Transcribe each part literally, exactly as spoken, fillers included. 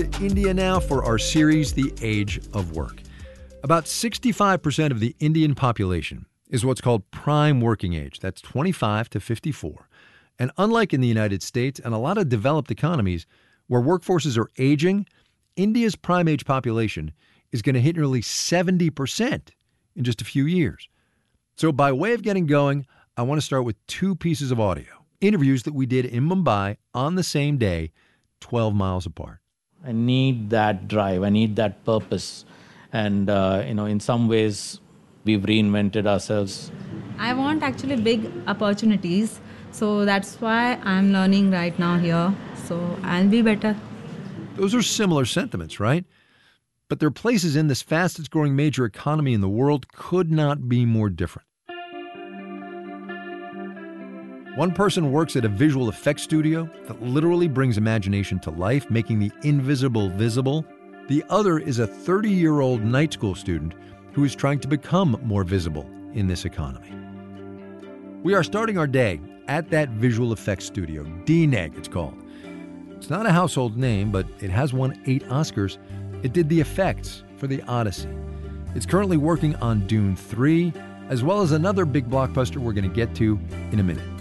India now for our series, The Age of Work. About sixty-five percent of the Indian population is what's called prime working age. That's twenty-five to fifty-four. And unlike in the United States and a lot of developed economies where workforces are aging, India's prime age population is going to hit nearly seventy percent in just a few years. So by way of getting going, I want to start with two pieces of audio, interviews that we did in Mumbai on the same day, twelve miles apart. I need that drive. I need that purpose. And, uh, you know, in some ways, we've reinvented ourselves. I want actually big opportunities. So that's why I'm learning right now here. So I'll be better. Those are similar sentiments, right? But there are places in this fastest growing major economy in the world could not be more different. One person works at a visual effects studio that literally brings imagination to life, making the invisible visible. The other is a thirty-year-old night school student who is trying to become more visible in this economy. We are starting our day at that visual effects studio, D N E G it's called. It's not a household name, but it has won eight Oscars. It did the effects for The Odyssey. It's currently working on Dune three, as well as another big blockbuster we're going to get to in a minute.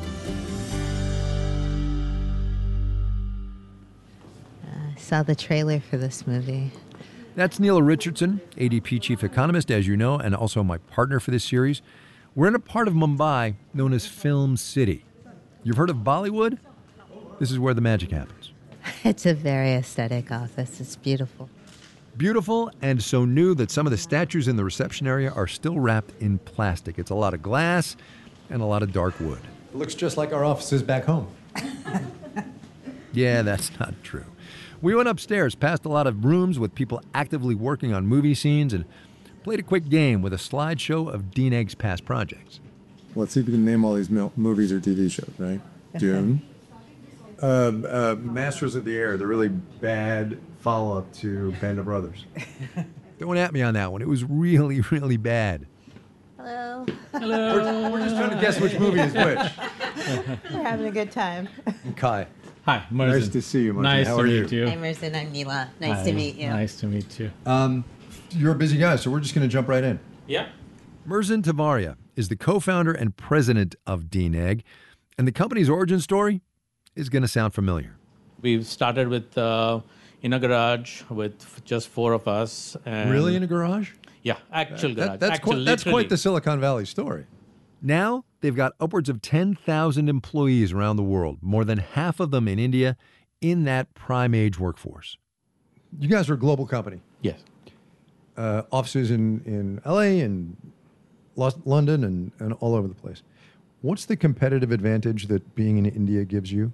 Saw the trailer for this movie. That's Neela Richardson, A D P chief economist, as you know, and also my partner for this series. We're in a part of Mumbai known as Film City. You've heard of Bollywood? This is where the magic happens. It's a very aesthetic office. It's beautiful. Beautiful and so new that some of the statues in the reception area are still wrapped in plastic. It's a lot of glass and a lot of dark wood. It looks just like our offices back home. Yeah, that's not true. We went upstairs, past a lot of rooms with people actively working on movie scenes, and played a quick game with a slideshow of D N E G's past projects. Let's see if we can name all these mil- movies or T V shows, right? Dune. Uh, uh, Masters of the Air, the really bad follow-up to Band of Brothers. Don't at me on that one. It was really, really bad. Hello. Hello. We're, we're just trying to guess which movie is which. We're having a good time. Kai. Hi, Merzen. Nice to see you, Martin. Nice How to are meet you. Hi, Merzen. I'm Neela. Nice Hi. to meet you. Nice to meet you. Um, you're a busy guy, so we're just going to jump right in. Yeah. Merzen Tavaria is the co-founder and president of D N E G, and the company's origin story is going to sound familiar. We've started with uh, in a garage with just four of us. And Really, in a garage? Yeah, actual That- garage. that's, actual, quite, that's literally. quite the Silicon Valley story. Now, they've got upwards of ten thousand employees around the world, more than half of them in India, in that prime age workforce. You guys are a global company. Yes. Uh, offices in, in L A and Los- London and, and all over the place. What's the competitive advantage that being in India gives you?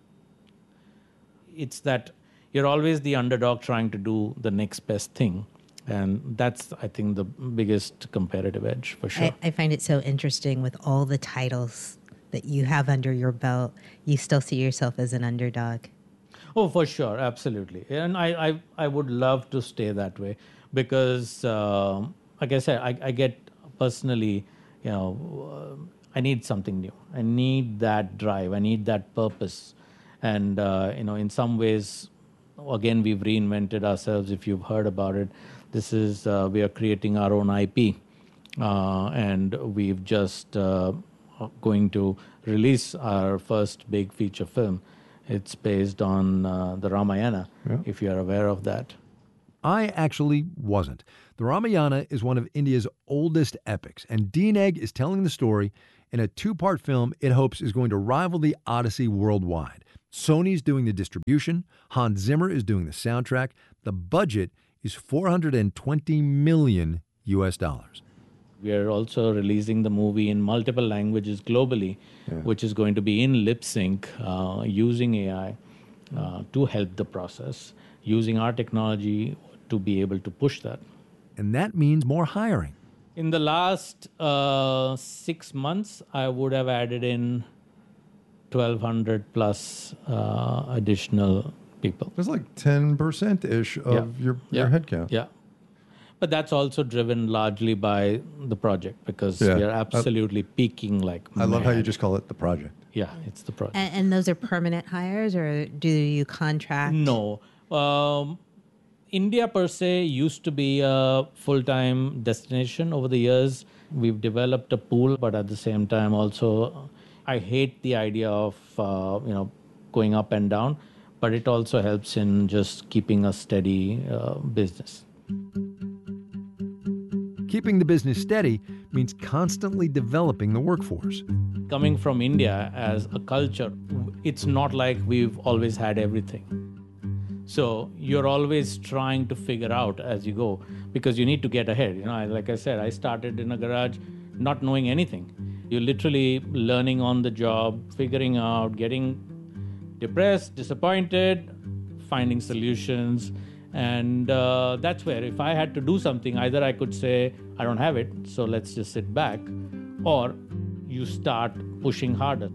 It's that you're always the underdog trying to do the next best thing. And that's, I think, the biggest competitive edge for sure. I, I find it so interesting with all the titles that you have under your belt. You still see yourself as an underdog. Oh, for sure, absolutely. And I, I, I would love to stay that way because, uh, like I said, I, I get personally, you know, uh, I need something new. I need that drive. I need that purpose. And, uh, you know, in some ways, again, we've reinvented ourselves. If you've heard about it, this is, uh, we are creating our own I P. Uh, and we've just uh, going to release our first big feature film. It's based on uh, the Ramayana, Yeah. if you're aware of that. I actually wasn't. The Ramayana is one of India's oldest epics, and D N E G is telling the story in a two-part film it hopes is going to rival the Odyssey worldwide. Sony's doing the distribution, Hans Zimmer is doing the soundtrack. The budget is four hundred twenty million U S dollars. We are also releasing the movie in multiple languages globally, Yeah. which is going to be in lip sync, uh, using A I uh, to help the process, using our technology to be able to push that. And that means more hiring. In the last uh, six months, I would have added in twelve hundred plus uh, additional people. There's like ten percent-ish of Yeah. your, your Yeah. headcount. Yeah. But that's also driven largely by the project because Yeah. we are absolutely peaking like I love how you mad. just call it the project. Yeah, it's the project. And, and those are permanent hires, or do you contract? No. Um, India per se used to be a full-time destination. Over the years, we've developed a pool, but at the same time also, I hate the idea of, uh, you know, going up and down, but it also helps in just keeping a steady uh, business. Keeping the business steady means constantly developing the workforce. Coming from India as a culture, it's not like we've always had everything. So you're always trying to figure out as you go, because you need to get ahead. You know, I- like I said, I started in a garage not knowing anything. You're literally learning on the job, figuring out, getting depressed, disappointed, finding solutions. And uh, that's where if I had to do something, either I could say, I don't have it, so let's just sit back, or you start pushing harder.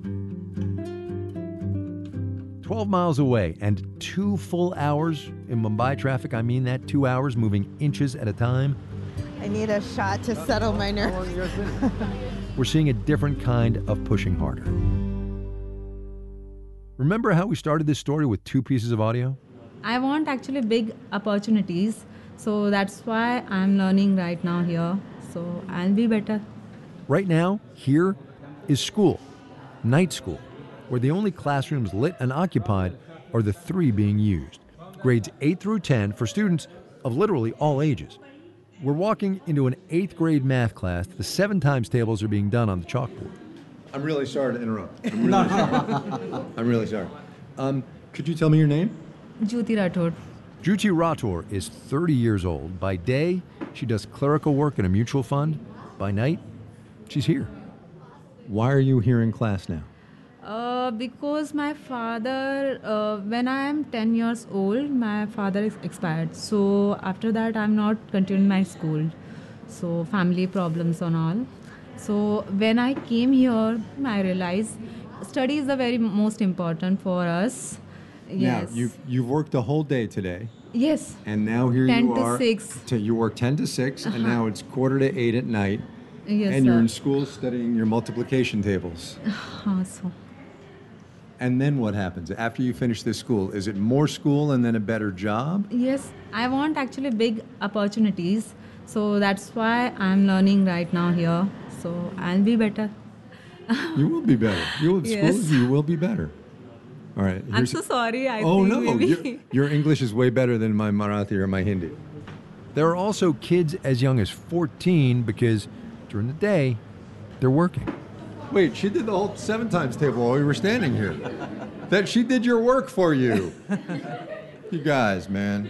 twelve miles away and two full hours in Mumbai traffic. I mean that, two hours moving inches at a time. I need a shot to settle my nerves. We're seeing a different kind of pushing harder. Remember how we started this story with two pieces of audio? I want actually big opportunities. So that's why I'm learning right now here. So I'll be better. Right now, here is school, night school, where the only classrooms lit and occupied are the three being used. Grades eight through ten for students of literally all ages. We're walking into an eighth grade math class. The seven times tables are being done on the chalkboard. I'm really sorry to interrupt. I'm really sorry. I'm really sorry. Um, could you tell me your name? Jyoti Rathod. Jyoti Rathod is thirty years old. By day, she does clerical work in a mutual fund. By night, she's here. Why are you here in class now? Uh, because my father, uh, when I am ten years old, my father is expired. So after that, I'm not continuing my school. So family problems and all. So when I came here, I realized study is the very most important for us. Yes. Now, you've, you've worked a whole day today, Yes. and now here ten you to are. six. To, you work ten to six, and Uh-huh. now it's quarter to eight at night, Yes, and you're sir. in school studying your multiplication tables. Uh, so And then what happens? After you finish this school, is it more school and then a better job? yes, I want actually big opportunities. So that's why I'm learning right now here. So I'll be better. You will be better. You will, Yes. school, you will be better. All right. I'm here's- so sorry. I Oh, think no. maybe. Your, your English is way better than my Marathi or my Hindi. There are also kids as young as fourteen because during the day, they're working. Wait, she did the whole seven times table while we were standing here. That she did your work for you. You guys, man.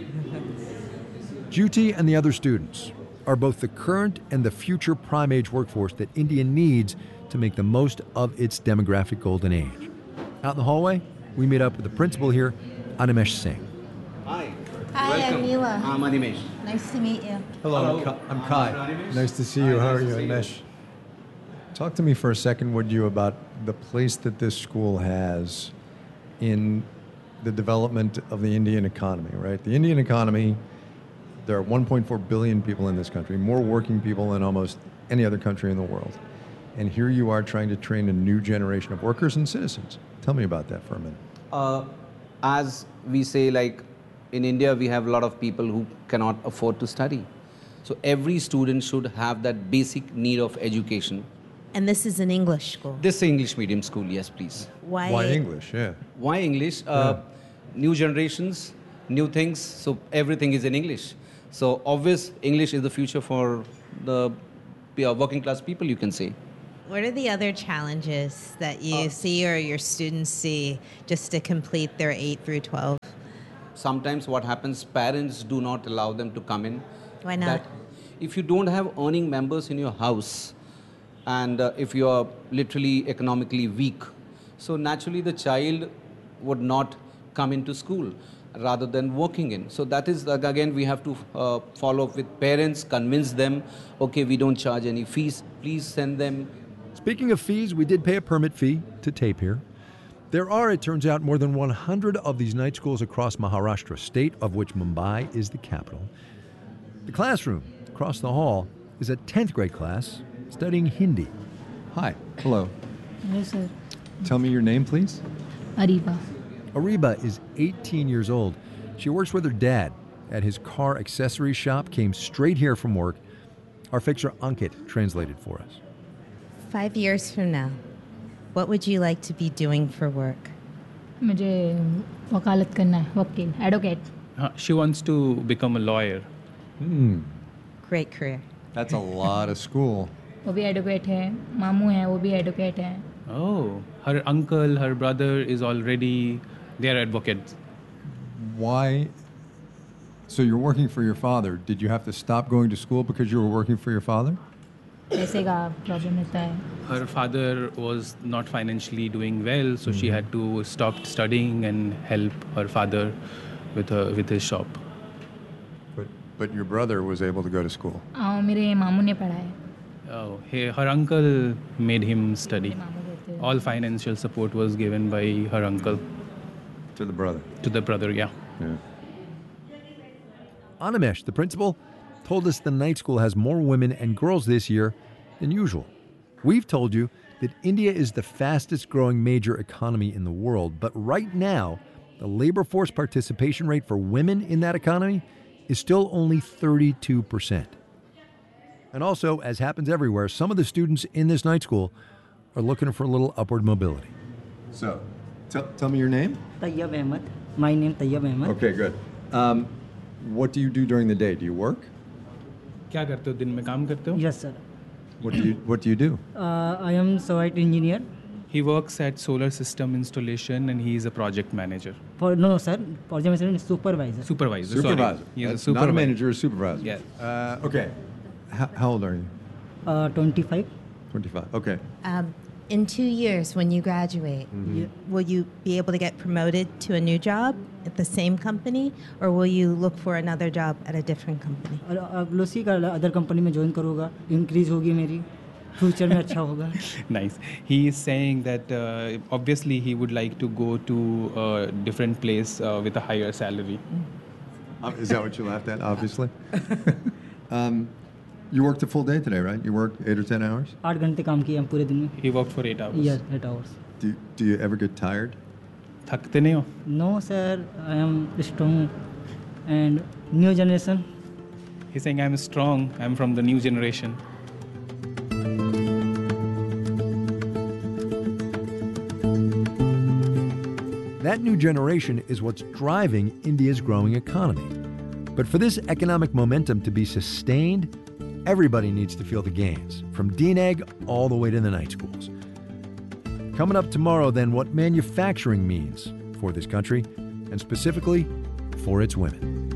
Jyoti and the other students are both the current and the future prime age workforce that India needs to make the most of its demographic golden age. Out in the hallway, we meet up with the principal here, Animesh Singh. Hi, I'm Neela. I'm Animesh. Nice to meet you. Hello, I'm, Ka- I'm Kai. Nice to see you. How are you, Anesh? Talk to me for a second, would you, about the place that this school has in the development of the Indian economy, right? The Indian economy, there are one point four billion people in this country, more working people than almost any other country in the world. And here you are trying to train a new generation of workers and citizens. Tell me about that for a minute. Uh, as we say, like in India, we have a lot of people who cannot afford to study. So every student should have that basic need of education. And this is an English school. This is English medium school, yes, please. Why? Why English? Yeah. Why English? Uh, New generations, new things, so everything is in English. So obvious, English is the future for the uh, working class people, you can say. What are the other challenges that you Uh, see or your students see just to complete their eight through twelve? Sometimes what happens, parents do not allow them to come in. Why not? That if you don't have earning members in your house, and uh, if you are literally economically weak, so naturally the child would not come into school rather than working in. So that is, like, again, we have to uh, follow up with parents, convince them, okay, we don't charge any fees, please send them. Speaking of fees, we did pay a permit fee to tape here. There are, it turns out, more than one hundred of these night schools across Maharashtra, state of which Mumbai is the capital. The classroom across the hall is a tenth grade class studying Hindi. Hi. Hello. Hello, sir. Tell me your name, please. Ariba. Ariba is eighteen years old. She works with her dad at his car accessories shop, came straight here from work. Our fixer Ankit translated for us. Five years from now, what would you like to be doing for work? मुझे वकालत करना है, वकील, advocate. Uh, she wants to become a lawyer. Hmm. Great career. That's a lot of school. वो भी advocate है, मामू हैं, वो भी advocate हैं. Oh, her uncle, her brother is already, they are advocates. Why? So you're working for your father. Did you have to stop going to school because you were working for your father? पैसे का problem रहता है. Her father was not financially doing well, so she had to stop studying and help her father with her, with his shop. But but your brother was able to go to school. हाँ, मेरे मामू ने पढ़ाया. Oh, he, her uncle made him study. मामू कहते हैं. All financial support was given by her uncle To the brother. to the brother, yeah. Yeah. Animesh, the principal, told us the night school has more women and girls this year than usual. We've told you that India is the fastest growing major economy in the world, but right now, the labor force participation rate for women in that economy is still only thirty-two percent. And also, as happens everywhere, some of the students in this night school are looking for a little upward mobility. So, tell, tell me your name. Tayyab Ahmed. My name Tayyab Ahmed. Okay, good. Um, what do you do during the day? Do you work? क्या करते हो दिन में काम करते हो? Yes, sir. What do you What do you do? Uh, I am site engineer. He works at solar system installation and he is a project manager. For no, sir. Project manager supervisor. Supervisor. Supervisor. Sorry. He is a That's supervisor. Not a manager, a supervisor. Yeah. Uh, okay. How, how old are you? Uh, twenty-five. twenty-five. Okay. Um, in two years, when you graduate, Yeah. will you be able to get promoted to a new job at the same company, or will you look for another job at a different company? और अब lossy का other company में join करूँगा, increase होगी मेरी, future में अच्छा होगा. Nice. He is saying that uh, obviously he would like to go to a different place uh, with a higher salary. Um, is that what you laughed at, obviously? um, you worked a full day today, right? You worked eight or ten hours? आठ घंटे काम किए हम पूरे दिन में. He worked for eight hours. Yes, eight hours. Do, do you ever get tired? थकते नहीं हो? No, sir. I am strong and new generation. He's saying I'm strong. I'm from the new generation. That new generation is what's driving India's growing economy. But for this economic momentum to be sustained, everybody needs to feel the gains, from D N A G all the way to the night schools. Coming up tomorrow, then, what manufacturing means for this country, and specifically for its women.